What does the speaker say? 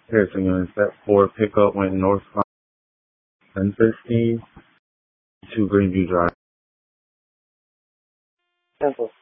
Harrison Unit, step 4, pickup went north 1015 to Greenview Drive. Cancel.